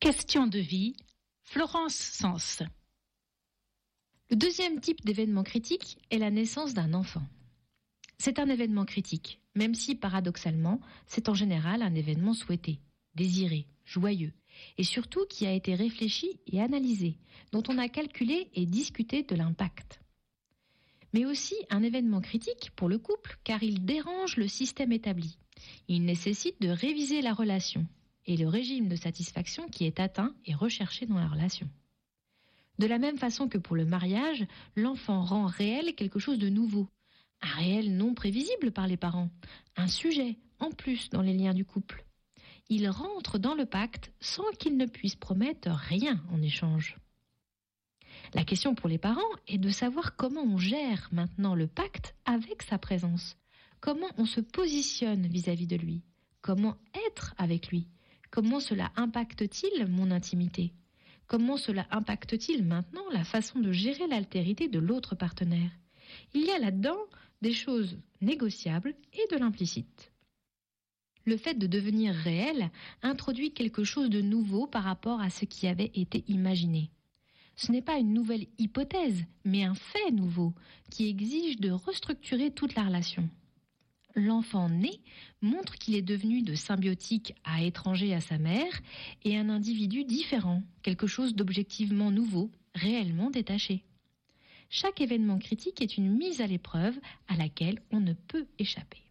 Question de vie, Florence Sens. Le deuxième type d'événement critique est la naissance d'un enfant. C'est un événement critique, même si paradoxalement, c'est en général un événement souhaité, désiré, joyeux, et surtout qui a été réfléchi et analysé, dont on a calculé et discuté de l'impact. Mais aussi un événement critique pour le couple, car il dérange le système établi. Il nécessite de réviser la relation et le régime de satisfaction qui est atteint et recherché dans la relation. De la même façon que pour le mariage, l'enfant rend réel quelque chose de nouveau, un réel non prévisible par les parents, un sujet en plus dans les liens du couple. Il rentre dans le pacte sans qu'il ne puisse promettre rien en échange. La question pour les parents est de savoir comment on gère maintenant le pacte avec sa présence, comment on se positionne vis-à-vis de lui, comment être avec lui, comment cela impacte-t-il mon intimité. Comment cela impacte-t-il maintenant la façon de gérer l'altérité de l'autre partenaire? Il y a là-dedans des choses négociables et de l'implicite. Le fait de devenir réel introduit quelque chose de nouveau par rapport à ce qui avait été imaginé. Ce n'est pas une nouvelle hypothèse, mais un fait nouveau qui exige de restructurer toute la relation. L'enfant né montre qu'il est devenu de symbiotique à étranger à sa mère et un individu différent, quelque chose d'objectivement nouveau, réellement détaché. Chaque événement critique est une mise à l'épreuve à laquelle on ne peut échapper.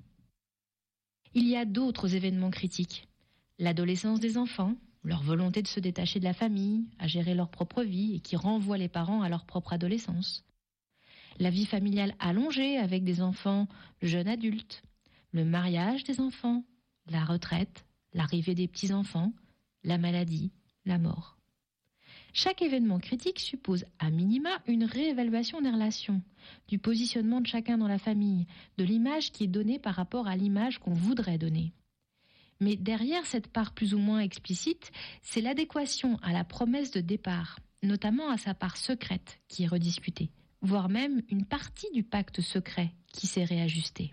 Il y a d'autres événements critiques. L'adolescence des enfants, leur volonté de se détacher de la famille, à gérer leur propre vie et qui renvoie les parents à leur propre adolescence. La vie familiale allongée avec des enfants jeunes adultes. Le mariage des enfants, la retraite, l'arrivée des petits-enfants, la maladie, la mort. Chaque événement critique suppose à minima une réévaluation des relations, du positionnement de chacun dans la famille, de l'image qui est donnée par rapport à l'image qu'on voudrait donner. Mais derrière cette part plus ou moins explicite, c'est l'adéquation à la promesse de départ, notamment à sa part secrète qui est rediscutée, voire même une partie du pacte secret qui s'est réajustée.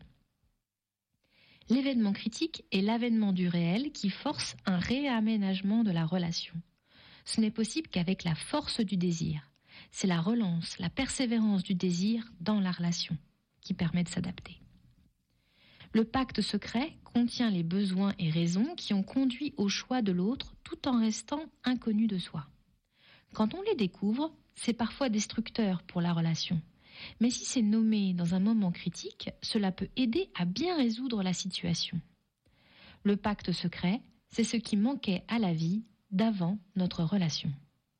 L'événement critique est l'avènement du réel qui force un réaménagement de la relation. Ce n'est possible qu'avec la force du désir. C'est la relance, la persévérance du désir dans la relation qui permet de s'adapter. Le pacte secret contient les besoins et raisons qui ont conduit au choix de l'autre tout en restant inconnus de soi. Quand on les découvre, c'est parfois destructeur pour la relation. Mais si c'est nommé dans un moment critique, cela peut aider à bien résoudre la situation. Le pacte secret, c'est ce qui manquait à la vie d'avant notre relation.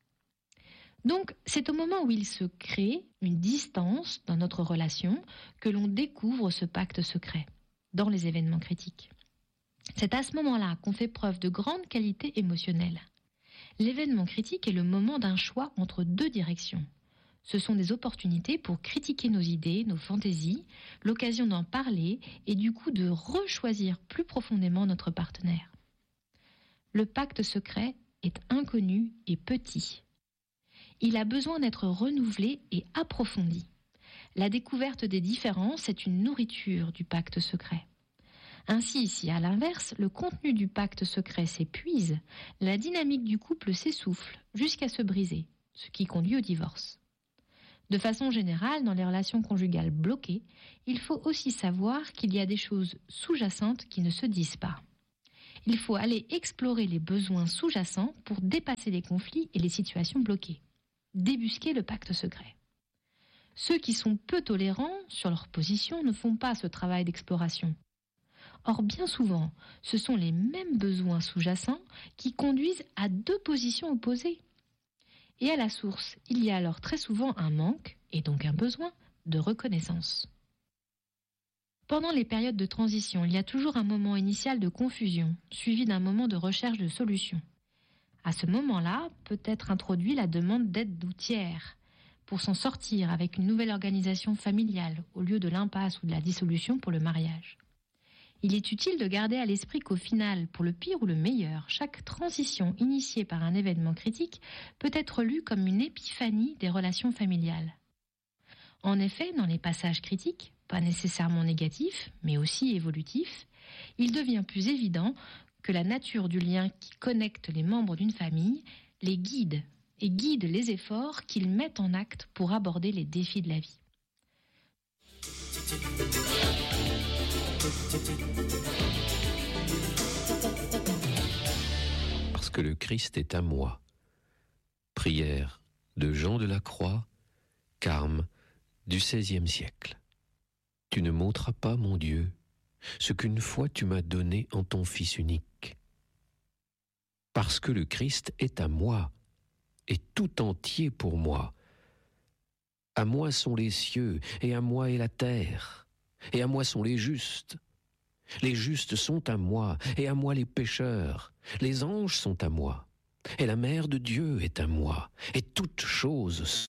Donc, c'est au moment où il se crée une distance dans notre relation que l'on découvre ce pacte secret, dans les événements critiques. C'est à ce moment-là qu'on fait preuve de grande qualité émotionnelle. L'événement critique est le moment d'un choix entre deux directions. Ce sont des opportunités pour critiquer nos idées, nos fantaisies, l'occasion d'en parler et du coup de rechoisir plus profondément notre partenaire. Le pacte secret est inconnu et petit. Il a besoin d'être renouvelé et approfondi. La découverte des différences est une nourriture du pacte secret. Ainsi, si à l'inverse, le contenu du pacte secret s'épuise, la dynamique du couple s'essouffle jusqu'à se briser, ce qui conduit au divorce. De façon générale, dans les relations conjugales bloquées, il faut aussi savoir qu'il y a des choses sous-jacentes qui ne se disent pas. Il faut aller explorer les besoins sous-jacents pour dépasser les conflits et les situations bloquées. Débusquer le pacte secret. Ceux qui sont peu tolérants sur leur position ne font pas ce travail d'exploration. Or, bien souvent, ce sont les mêmes besoins sous-jacents qui conduisent à deux positions opposées. Et à la source, il y a alors très souvent un manque, et donc un besoin, de reconnaissance. Pendant les périodes de transition, il y a toujours un moment initial de confusion, suivi d'un moment de recherche de solutions. À ce moment-là, peut être introduit la demande d'aide du tiers, pour s'en sortir avec une nouvelle organisation familiale, au lieu de l'impasse ou de la dissolution pour le mariage. Il est utile de garder à l'esprit qu'au final, pour le pire ou le meilleur, chaque transition initiée par un événement critique peut être lue comme une épiphanie des relations familiales. En effet, dans les passages critiques, pas nécessairement négatifs, mais aussi évolutifs, il devient plus évident que la nature du lien qui connecte les membres d'une famille les guide et guide les efforts qu'ils mettent en acte pour aborder les défis de la vie. Parce que le Christ est à moi. Prière de Jean de la Croix, Carme du XVIe siècle. Tu ne m'ôteras pas, mon Dieu, ce qu'une fois tu m'as donné en ton Fils unique. Parce que le Christ est à moi, et tout entier pour moi. À moi sont les cieux, et à moi est la terre, et à moi sont les justes. Les justes sont à moi, et à moi les pécheurs. Les anges sont à moi, et la mère de Dieu est à moi, et toutes choses